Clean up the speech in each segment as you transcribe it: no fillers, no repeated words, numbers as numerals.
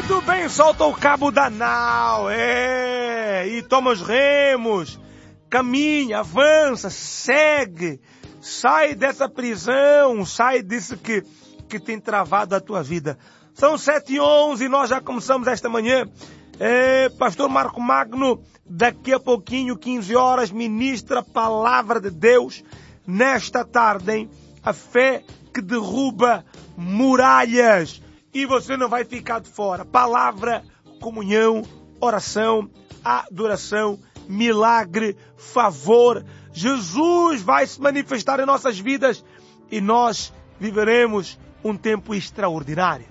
Muito bem, solta o cabo da nau, e toma os remos, caminha, avança, segue, sai dessa prisão, sai disso que tem travado a tua vida. São 7h11 e nós já começamos esta manhã. Pastor Marco Magno, daqui a pouquinho, 15 horas, ministra a palavra de Deus nesta tarde, hein? A fé que derruba muralhas. E você não vai ficar de fora. Palavra, comunhão, oração, adoração, milagre, favor. Jesus vai se manifestar em nossas vidas e nós viveremos um tempo extraordinário.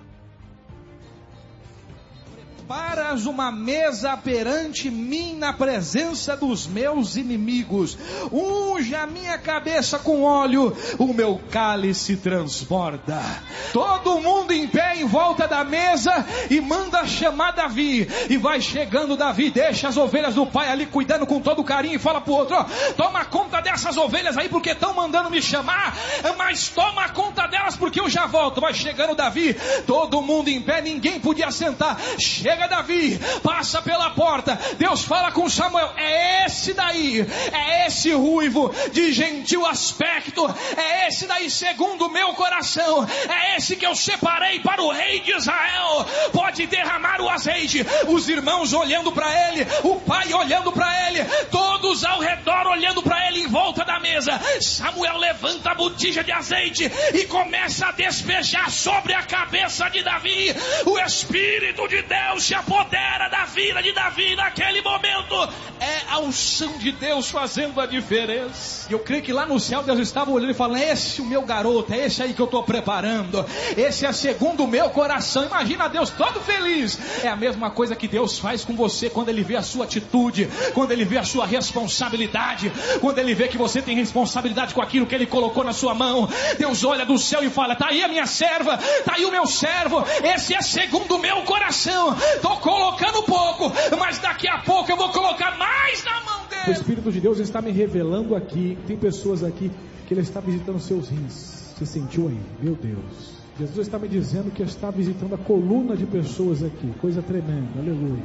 Preparas uma mesa perante mim na presença dos meus inimigos. Unge a minha cabeça com óleo, o meu cálice transborda. Todo mundo em pé em volta da mesa e manda chamar Davi. E vai chegando Davi, deixa as ovelhas do pai ali cuidando com todo carinho e fala pro outro: ó, toma conta dessas ovelhas aí porque estão mandando me chamar, mas toma conta delas porque eu já volto. Vai chegando Davi, todo mundo em pé, ninguém podia sentar. Chega Davi, passa pela porta, Deus fala com Samuel: é esse daí, é esse ruivo de gentil aspecto, é esse daí segundo o meu coração, é esse que eu separei para o rei de Israel, pode derramar o azeite. Os irmãos olhando para ele, o pai olhando para ele, todos ao redor olhando para ele em volta da mesa. Samuel levanta a botija de azeite e começa a despejar sobre a cabeça de Davi. O Espírito de Deus se apodera da vida de Davi naquele momento. É a unção de Deus fazendo a diferença. E eu creio que lá no céu Deus estava olhando e falando: esse é o meu garoto, é esse aí que eu estou preparando, esse é segundo o meu coração. Imagina Deus todo feliz. É a mesma coisa que Deus faz com você quando Ele vê a sua atitude, quando Ele vê a sua responsabilidade, quando Ele vê que você tem responsabilidade com aquilo que Ele colocou na sua mão. Deus olha do céu e fala: tá aí a minha serva, tá aí o meu servo, esse é segundo o meu coração. Estou colocando pouco, mas daqui a pouco eu vou colocar mais na mão dele. O Espírito de Deus está me revelando aqui. Tem pessoas aqui que Ele está visitando seus rins. Você sentiu aí? Meu Deus. Jesus está me dizendo que está visitando a coluna de pessoas aqui. Coisa tremenda. Aleluia.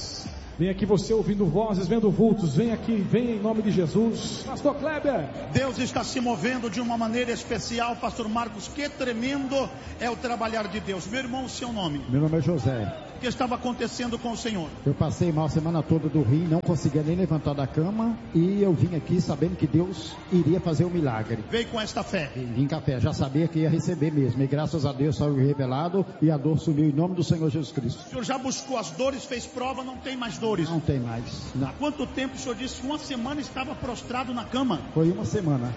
Vem aqui você ouvindo vozes, vendo vultos. Vem aqui, vem em nome de Jesus. Pastor Kleber. Deus está se movendo de uma maneira especial, Pastor Marcos. Que tremendo é o trabalhar de Deus. Meu irmão, o seu nome? Meu nome é José. O que estava acontecendo com o senhor? Eu passei mal a semana toda do rim, não conseguia nem levantar da cama, e eu vim aqui sabendo que Deus iria fazer um milagre. Veio com esta fé? Vim com a fé, já sabia que ia receber mesmo, e graças a Deus saiu revelado, e a dor sumiu em nome do Senhor Jesus Cristo. O senhor já buscou as dores, fez prova, não tem mais dores? Não tem mais. Não. Há quanto tempo o senhor disse? Uma semana estava prostrado na cama? Foi uma semana,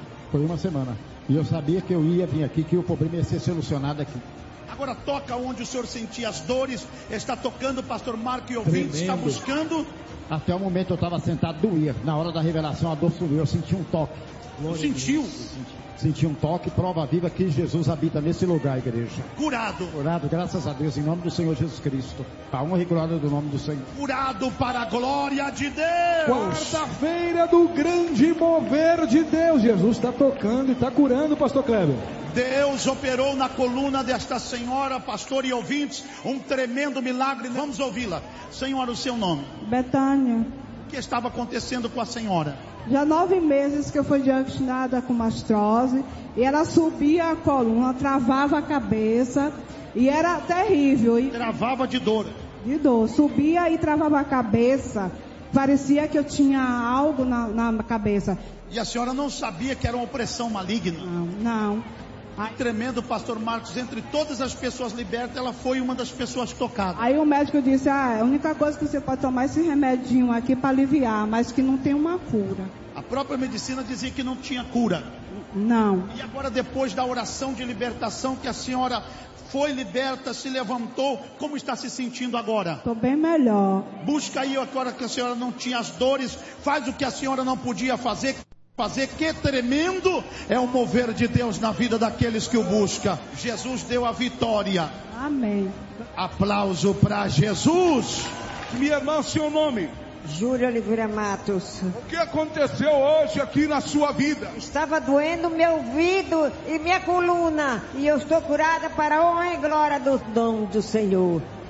e eu sabia que eu ia vir aqui, que o problema ia ser solucionado aqui. Agora toca onde o senhor sentia as dores, está tocando, Pastor Marco e ouvintes, está buscando. Até o momento eu estava sentado, doía. Na hora da revelação a dor sumiu, eu senti um toque. Sentiu? Senti um toque, prova viva que Jesus habita nesse lugar, igreja. Curado, graças a Deus, em nome do Senhor Jesus Cristo. A honra e glória do nome do Senhor. Curado para a glória de Deus. Quarta-feira do grande mover de Deus. Jesus está tocando e está curando, Pastor Kleber. Deus operou na coluna desta senhora, pastor e ouvintes, um tremendo milagre. Vamos ouvi-la. Senhora, o seu nome? Betânia. O que estava acontecendo com a senhora? Já 9 meses que eu fui diagnosticada com mastrose, e ela subia a coluna, travava a cabeça, e era terrível. E travava de dor? De dor, subia e travava a cabeça, parecia que eu tinha algo na cabeça. E a senhora não sabia que era uma opressão maligna? Não. Tremendo, Pastor Marcos, entre todas as pessoas libertas, ela foi uma das pessoas tocadas. Aí o médico disse: a única coisa que você pode tomar é esse remedinho aqui para aliviar, mas que não tem uma cura. A própria medicina dizia que não tinha cura. Não. E agora, depois da oração de libertação, que a senhora foi liberta, se levantou, como está se sentindo agora? Estou bem melhor. Busca aí agora que a senhora não tinha as dores, faz o que a senhora não podia fazer, que tremendo é o mover de Deus na vida daqueles que o buscam. Jesus deu a vitória. Amém. Aplauso para Jesus. Minha irmã, seu nome? Júlia Oliveira Matos. O que aconteceu hoje aqui na sua vida? Estava doendo meu ouvido e minha coluna, e eu estou curada para a honra e glória do nome do Senhor.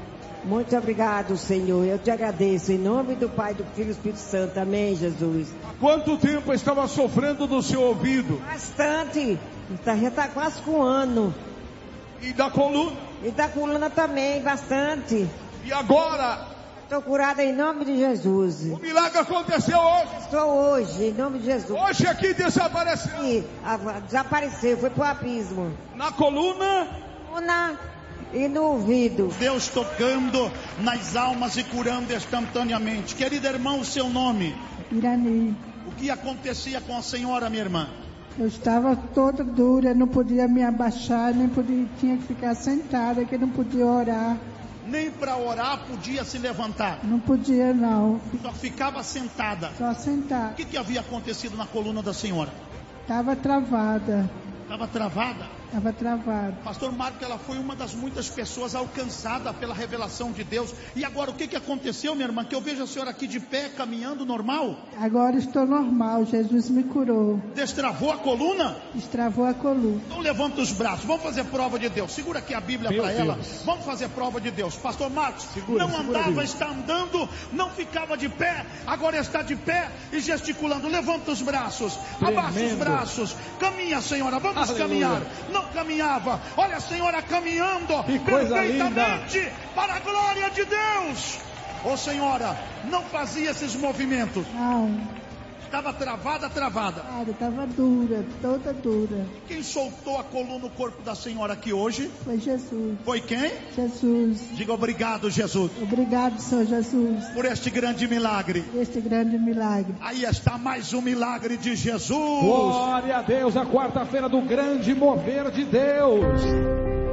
Muito obrigado, Senhor. Eu te agradeço. Em nome do Pai, do Filho e do Espírito Santo. Amém, Jesus. Quanto tempo estava sofrendo do seu ouvido? Bastante. Já está quase com 1 ano. E da coluna? E da coluna também, bastante. E agora? Estou curada em nome de Jesus. O milagre aconteceu hoje? Estou hoje, em nome de Jesus. Hoje aqui desapareceu? Sim, desapareceu, foi pro abismo. Na coluna? E no ouvido. Deus tocando nas almas e curando instantaneamente. Querido irmão, o seu nome? Irani. O que acontecia com a senhora, minha irmã? Eu estava toda dura, não podia me abaixar, nem podia, tinha que ficar sentada, que não podia orar. Nem para orar podia se levantar. Não podia não. Só ficava sentada. Só sentada. O que havia acontecido na coluna da senhora? Estava travada. Estava travada? Estava travada. Pastor Marco, ela foi uma das muitas pessoas alcançada pela revelação de Deus. E agora, o que aconteceu, minha irmã? Que eu vejo a senhora aqui de pé, caminhando normal? Agora estou normal, Jesus me curou. Destravou a coluna? Destravou a coluna. Então levanta os braços, vamos fazer prova de Deus. Segura aqui a Bíblia para ela. Vamos fazer prova de Deus. Pastor Marcos, não andava, está andando, não ficava de pé, agora está de pé e gesticulando. Levanta os braços, abaixa os braços. Caminha, senhora, vamos caminhar. Não caminhava, olha a senhora caminhando perfeitamente para a glória de Deus. Ô senhora, não fazia esses movimentos. Não. Estava travada. Estava dura, toda dura. Quem soltou a coluna no corpo da senhora aqui hoje? Foi Jesus. Foi quem? Jesus. Diga obrigado, Jesus. Obrigado, Senhor Jesus. Por este grande milagre. Este grande milagre. Aí está mais um milagre de Jesus. Glória a Deus, a quarta-feira do grande mover de Deus.